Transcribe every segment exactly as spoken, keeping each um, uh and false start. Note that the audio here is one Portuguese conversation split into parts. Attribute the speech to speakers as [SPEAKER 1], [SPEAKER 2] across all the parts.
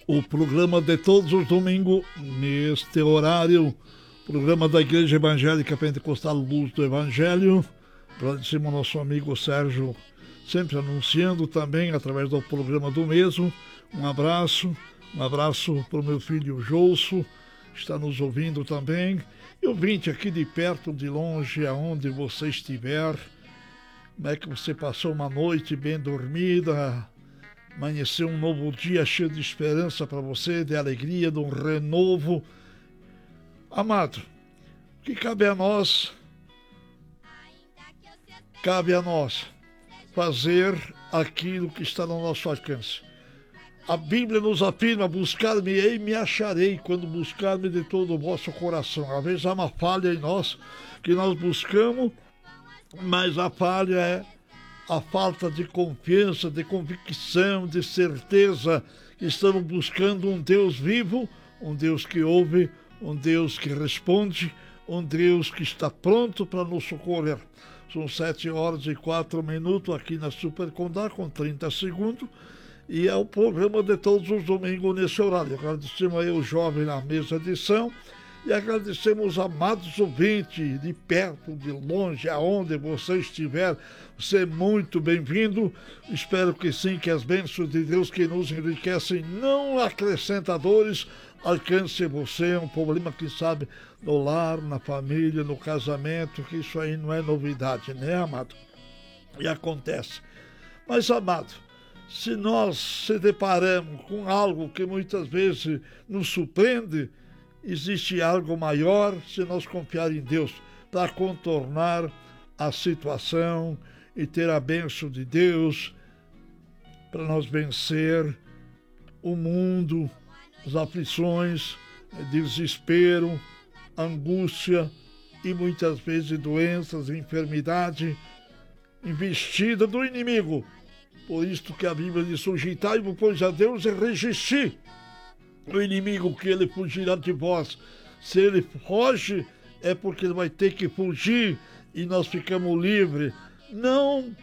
[SPEAKER 1] o programa de todos os domingos, neste horário, programa da Igreja Evangélica Pentecostal Luz do Evangelho. Agradecemos ao nosso amigo Sérgio, sempre anunciando também através do programa do mesmo. Um abraço, um abraço para o meu filho Jolso, que está nos ouvindo também. E ouvinte aqui de perto, de longe, aonde você estiver. Como é que você passou uma noite bem dormida? Amanheceu um novo dia cheio de esperança para você, de alegria, de um renovo. Amado, o que cabe a nós? Cabe a nós fazer aquilo que está no nosso alcance. A Bíblia nos afirma: buscar-me-ei e me acharei, quando buscar-me de todo o vosso coração. Às vezes há uma falha em nós, que nós buscamos, mas a falha é a falta de confiança, de convicção, de certeza que estamos buscando um Deus vivo, um Deus que ouve, um Deus que responde, um Deus que está pronto para nos socorrer. São sete horas e quatro minutos aqui na Super Condá, com trinta segundos, e é o programa de todos os domingos nesse horário. Agradecemos aí o jovem na mesa de edição e agradecemos os amados ouvintes de perto, de longe, aonde você estiver. Você é muito bem-vindo. Espero que sim, que as bênçãos de Deus que nos enriquecem, não acrescentadores, alcance você. Um problema que sabe no lar, na família, no casamento, que isso aí não é novidade, né, amado? E acontece. Mas, amado, se nós se deparamos com algo que muitas vezes nos surpreende, existe algo maior se nós confiar em Deus para contornar a situação e ter a bênção de Deus para nós vencer o mundo, as aflições, desespero, angústia e muitas vezes doenças, enfermidade, investida do inimigo. Por isto que a Bíblia diz: sujeitai-vos, pois, a Deus, e resisti o inimigo, que ele fugirá de vós. Se ele foge, é porque ele vai ter que fugir e nós ficamos livres. Não,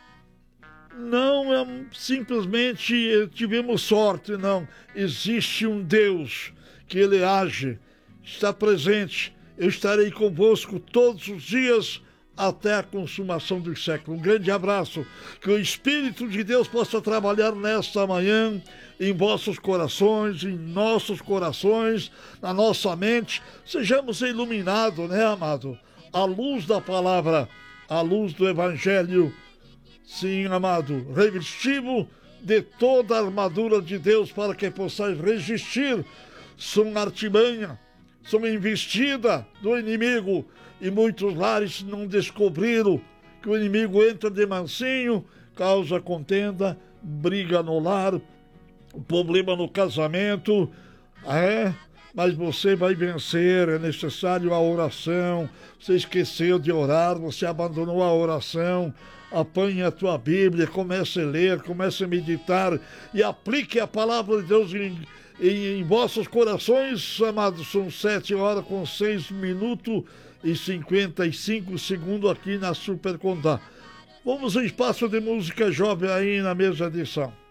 [SPEAKER 1] não é simplesmente tivemos sorte, não. Existe um Deus que ele age, está presente. Eu estarei convosco todos os dias até a consumação do século. Um grande abraço, que o Espírito de Deus possa trabalhar nesta manhã em vossos corações, em nossos corações, na nossa mente. Sejamos iluminados, né, amado? A luz da palavra, a luz do Evangelho. Sim, amado, revestimos de toda a armadura de Deus para que possais resistir. São artimanha, são investida do inimigo, e muitos lares não descobriram que o inimigo entra de mansinho, causa contenda, briga no lar, problema no casamento, é, mas você vai vencer. É necessário a oração. Você esqueceu de orar, você abandonou a oração. Apanhe a tua Bíblia, comece a ler, comece a meditar e aplique a palavra de Deus em, em, em vossos corações, amados. São sete horas com seis minutos e cinquenta e cinco segundos aqui na Super Condá. Vamos ao espaço de música jovem aí na mesa de edição.